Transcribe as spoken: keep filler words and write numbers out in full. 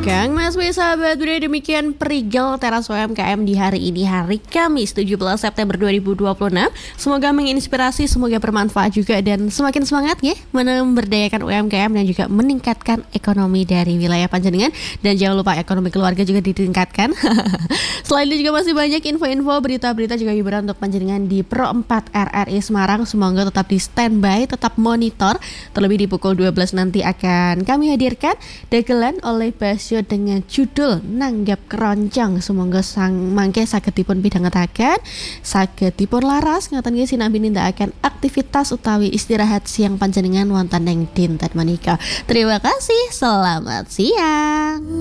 Kang Mas B sahabat budaya, demikian Perigel Teras U M K M di hari ini, hari Kamis tujuh belas September dua ribu dua puluh enam. Semoga menginspirasi, semoga bermanfaat juga, dan semakin semangat ya memberdayakan U M K M dan juga meningkatkan ekonomi dari wilayah Panjenengan. Dan jangan lupa ekonomi keluarga juga ditingkatkan. Selain itu juga masih banyak info-info, berita-berita juga hiburan untuk Panjenengan di Pro empat R R I Semarang. Semoga tetap di standby, tetap monitor. Terlebih di pukul dua belas nanti akan kami hadirkan dagelan oleh Basyo dengan judul Nanggap Keroncong. Semoga sang mangke saged dipun pidhangetaken, saged dipun laras ngaten nggih sinambi nindakaken aktivitas utawi istirahat siang panjenengan wonten ing dinten menika. Terima kasih, selamat siang.